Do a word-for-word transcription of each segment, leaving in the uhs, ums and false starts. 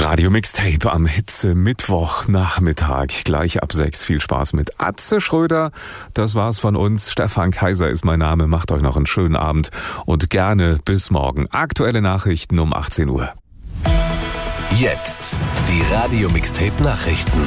Radio Mixtape am Hitze-Mittwoch-Nachmittag. Gleich ab sechs. Viel Spaß mit Atze Schröder. Das war's von uns. Stefan Kaiser ist mein Name. Macht euch noch einen schönen Abend und gerne bis morgen. Aktuelle Nachrichten um achtzehn Uhr. Jetzt die Radio Mixtape Nachrichten.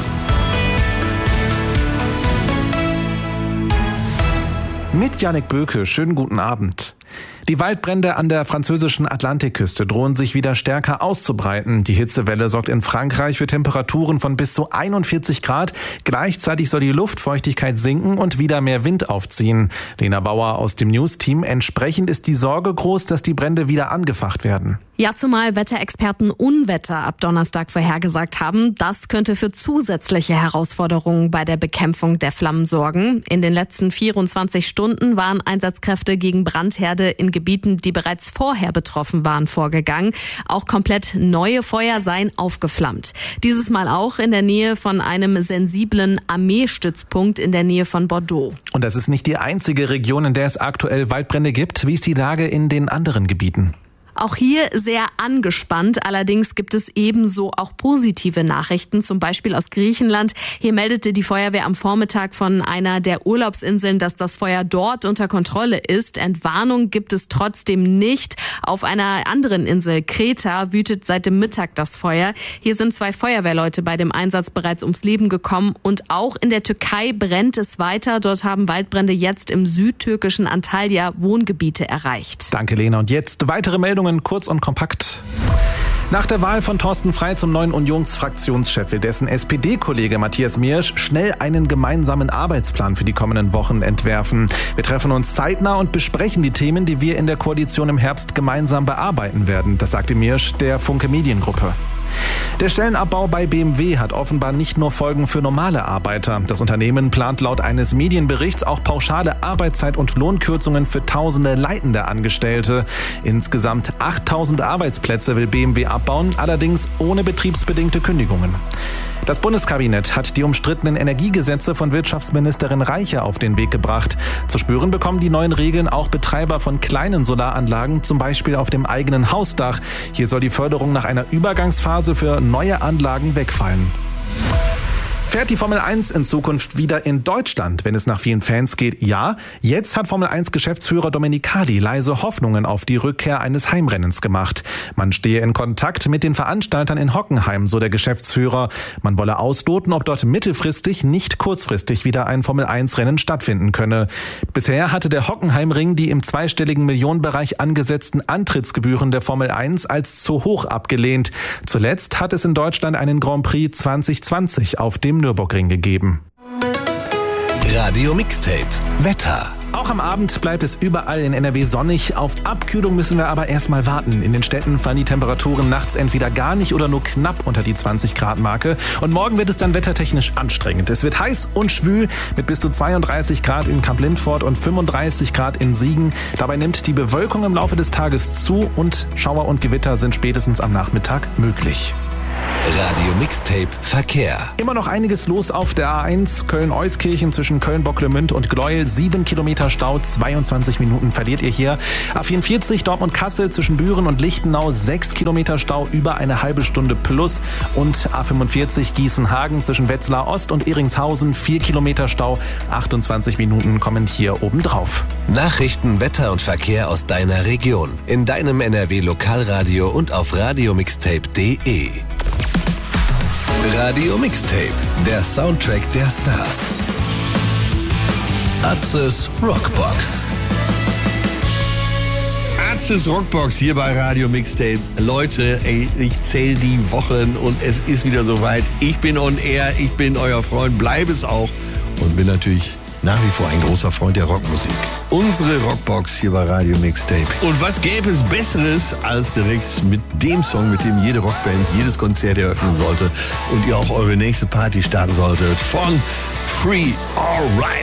Mit Yannick Böke, schönen guten Abend. Die Waldbrände an der französischen Atlantikküste drohen sich wieder stärker auszubreiten. Die Hitzewelle sorgt in Frankreich für Temperaturen von bis zu einundvierzig Grad. Gleichzeitig soll die Luftfeuchtigkeit sinken und wieder mehr Wind aufziehen. Lena Bauer aus dem News-Team. Entsprechend ist die Sorge groß, dass die Brände wieder angefacht werden. Ja, zumal Wetterexperten Unwetter ab Donnerstag vorhergesagt haben. Das könnte für zusätzliche Herausforderungen bei der Bekämpfung der Flammen sorgen. In den letzten vierundzwanzig Stunden waren Einsatzkräfte gegen Brandherde in Gebieten, die bereits vorher betroffen waren, vorgegangen. Auch komplett neue Feuer seien aufgeflammt. Dieses Mal auch in der Nähe von einem sensiblen Armeestützpunkt in der Nähe von Bordeaux. Und das ist nicht die einzige Region, in der es aktuell Waldbrände gibt. Wie ist die Lage in den anderen Gebieten? Auch hier sehr angespannt. Allerdings gibt es ebenso auch positive Nachrichten, zum Beispiel aus Griechenland. Hier meldete die Feuerwehr am Vormittag von einer der Urlaubsinseln, dass das Feuer dort unter Kontrolle ist. Entwarnung gibt es trotzdem nicht. Auf einer anderen Insel, Kreta, wütet seit dem Mittag das Feuer. Hier sind zwei Feuerwehrleute bei dem Einsatz bereits ums Leben gekommen. Und auch in der Türkei brennt es weiter. Dort haben Waldbrände jetzt im südtürkischen Antalya Wohngebiete erreicht. Danke, Lena. Und jetzt weitere Meldungen. Kurz und kompakt. Nach der Wahl von Thorsten Frey zum neuen Unionsfraktionschef will dessen S P D-Kollege Matthias Miersch schnell einen gemeinsamen Arbeitsplan für die kommenden Wochen entwerfen. Wir treffen uns zeitnah und besprechen die Themen, die wir in der Koalition im Herbst gemeinsam bearbeiten werden. Das sagte Miersch der Funke Mediengruppe. Der Stellenabbau bei B M W hat offenbar nicht nur Folgen für normale Arbeiter. Das Unternehmen plant laut eines Medienberichts auch pauschale Arbeitszeit- und Lohnkürzungen für tausende leitende Angestellte. Insgesamt achttausend Arbeitsplätze will B M W abbauen, allerdings ohne betriebsbedingte Kündigungen. Das Bundeskabinett hat die umstrittenen Energiegesetze von Wirtschaftsministerin Reiche auf den Weg gebracht. Zu spüren bekommen die neuen Regeln auch Betreiber von kleinen Solaranlagen, zum Beispiel auf dem eigenen Hausdach. Hier soll die Förderung nach einer Übergangsphase für neue Anlagen wegfallen. Fährt die Formel eins in Zukunft wieder in Deutschland, wenn es nach vielen Fans geht? Ja, jetzt hat Formel eins Geschäftsführer Domenicali leise Hoffnungen auf die Rückkehr eines Heimrennens gemacht. Man stehe in Kontakt mit den Veranstaltern in Hockenheim, so der Geschäftsführer. Man wolle ausloten, ob dort mittelfristig, nicht kurzfristig wieder ein Formel eins Rennen stattfinden könne. Bisher hatte der Hockenheimring die im zweistelligen Millionenbereich angesetzten Antrittsgebühren der Formel eins als zu hoch abgelehnt. Zuletzt hat es in Deutschland einen Grand Prix zwanzig zwanzig auf dem Nürburgring gegeben. Radio Mixtape Wetter. Auch am Abend bleibt es überall in N R W sonnig. Auf Abkühlung müssen wir aber erstmal warten. In den Städten fallen die Temperaturen nachts entweder gar nicht oder nur knapp unter die zwanzig Grad Marke. Und morgen wird es dann wettertechnisch anstrengend. Es wird heiß und schwül mit bis zu zweiunddreißig Grad in Kamp-Lindfort und fünfunddreißig Grad in Siegen. Dabei nimmt die Bewölkung im Laufe des Tages zu und Schauer und Gewitter sind spätestens am Nachmittag möglich. Radio Mixtape Verkehr. Immer noch einiges los auf der A eins Köln-Euskirchen zwischen Köln-Bocklemünd und Gleuel. Sieben Kilometer Stau, zweiundzwanzig Minuten verliert ihr hier. A vierundvierzig Dortmund-Kassel zwischen Büren und Lichtenau. Sechs Kilometer Stau, über eine halbe Stunde plus. Und A fünfundvierzig Gießen-Hagen zwischen Wetzlar Ost und Ehringshausen. Vier Kilometer Stau, achtundzwanzig Minuten kommen hier obendrauf. Nachrichten, Wetter und Verkehr aus deiner Region. In deinem N R W-Lokalradio und auf radiomixtape punkt de. Radio Mixtape, der Soundtrack der Stars. Atzes Rockbox. Atzes Rockbox hier bei Radio Mixtape. Leute, ey, ich zähle die Wochen und es ist wieder soweit. Ich bin on air, ich bin euer Freund, bleibe es auch und bin natürlich nach wie vor ein großer Freund der Rockmusik. Unsere Rockbox hier bei Radio Mixtape. Und was gäbe es Besseres, als direkt mit dem Song, mit dem jede Rockband jedes Konzert eröffnen sollte und ihr auch eure nächste Party starten solltet, von Free Alright.